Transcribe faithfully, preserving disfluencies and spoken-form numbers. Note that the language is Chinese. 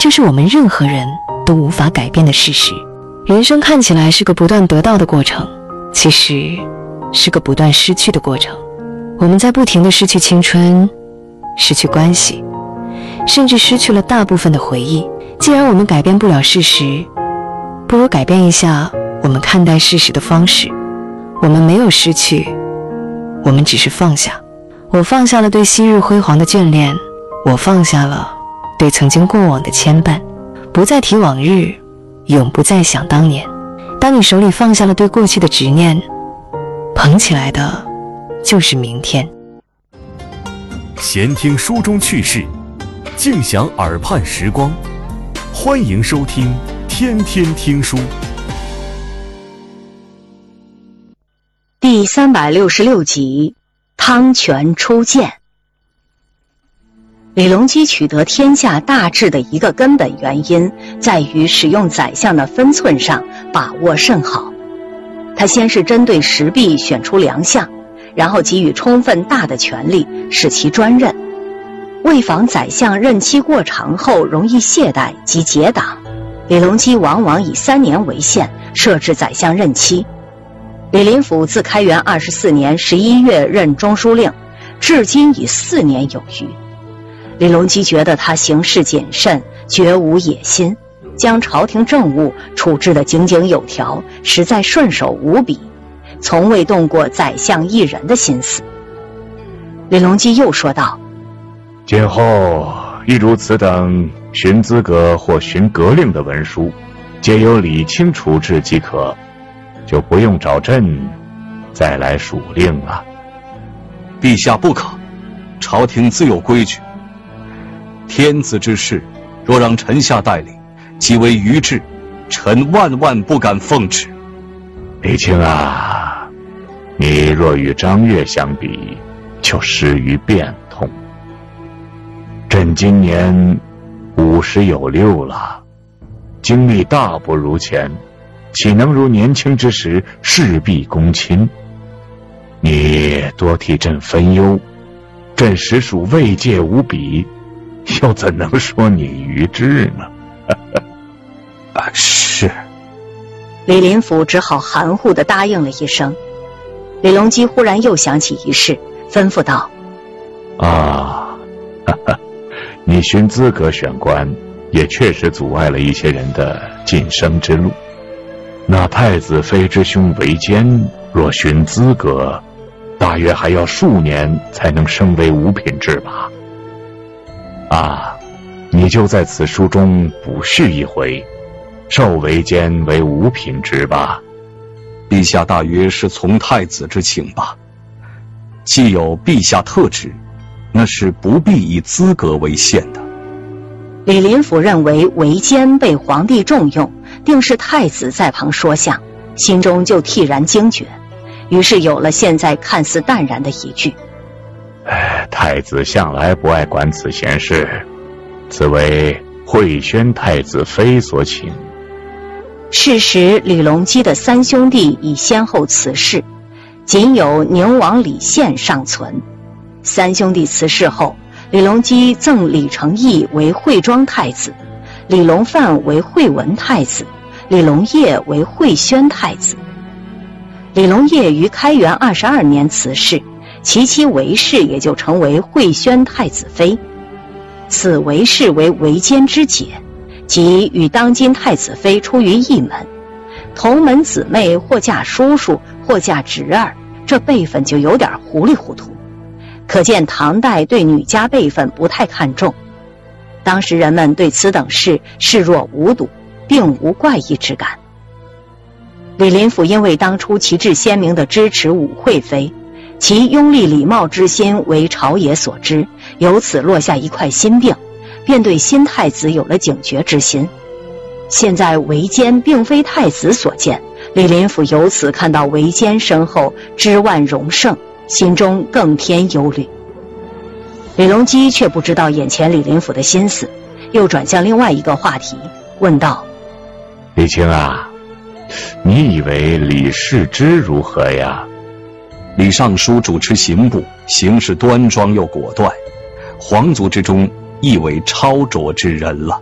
这是我们任何人都无法改变的事实。人生看起来是个不断得到的过程，其实是个不断失去的过程。我们在不停地失去青春，失去关系，甚至失去了大部分的回忆。既然我们改变不了事实，不如改变一下我们看待事实的方式。我们没有失去，我们只是放下。我放下了对昔日辉煌的眷恋，我放下了对曾经过往的牵绊，不再提往日，永不再想当年。当你手里放下了对过去的执念，捧起来的就是明天。 闲听书中趣事，静享耳畔时光，欢迎收听天天听书。 第三百六十六集，汤泉出剑。李隆基取得天下大治的一个根本原因，在于使用宰相的分寸上把握甚好。他先是针对时弊选出良相，然后给予充分大的权力，使其专任。为防宰相任期过长后容易懈怠及结党，李隆基往往以三年为限，设置宰相任期。李林甫自开元二十四年十一月任中书令，至今已四年有余。李隆基觉得他行事谨慎，绝无野心，将朝廷政务处置得井井有条，实在顺手无比，从未动过宰相一人的心思。李隆基又说道： 今后亦如此等寻资格或寻格令的文书，皆由李清处置即可，就不用找朕再来署令了。 陛下不可，朝廷自有规矩。天子之事，若让臣下代理，即为愚治，臣万万不敢奉旨。 李清啊，你若与张悦相比，就失于变通。朕今年五十有六了，经历大不如前，岂能如年轻之时事必躬亲？你多替朕分忧，朕实属慰藉无比，又怎能说你愚智呢？ 啊，是。 李林甫只好含糊地答应了一声。李隆基忽然又想起一事，吩咐道： 啊，哈哈，你寻资格选官，也确实阻碍了一些人的晋升之路。那太子妃之兄韦坚若寻资格，大约还要数年才能升为五品制吧。啊，你就在此书中补叙一回，授韦坚为五品职吧。 陛下大约是从太子之请吧。既有陛下特旨，那是不必以资格为限的。 李林甫认为韦坚被皇帝重用，定是太子在旁说相，心中就惕然惊觉，于是有了现在看似淡然的一句： 哎，太子向来不爱管此闲事，此为惠宣太子妃所请。 是时李隆基的三兄弟已先后辞世，仅有宁王李宪尚存。三兄弟辞世后，李隆基赠李承义为惠庄太子，李隆范为惠文太子，李隆业为惠宣太子。李隆业于开元二十二年辞世，其妻韦氏也就成为惠宣太子妃。此韦氏为韦坚之姐，即与当今太子妃出于一门，同门姊妹或嫁叔叔或嫁侄儿，这辈分就有点糊里糊涂。可见唐代对女家辈分不太看重，当时人们对此等事视若无睹，并无怪异之感。李林甫因为当初旗帜鲜明地支持武惠妃，其拥立礼貌之心为朝野所知，由此落下一块心病，便对新太子有了警觉之心。现在韦坚并非太子所见，李林甫由此看到韦坚身后枝万荣盛，心中更添忧虑。李隆基却不知道眼前李林甫的心思，又转向另外一个话题，问道： 李清啊，你以为李世之如何呀？ 李尚书主持刑部，行事端庄又果断，皇族之中亦为超卓之人了。